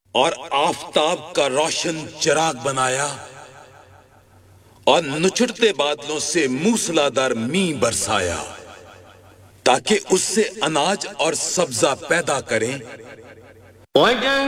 और आफताब का रोशन चिराग बनाया और नुचड़ते बादलों से मूसलाधार मींह बरसाया ताकि उससे अनाज और सब्जा पैदा करें।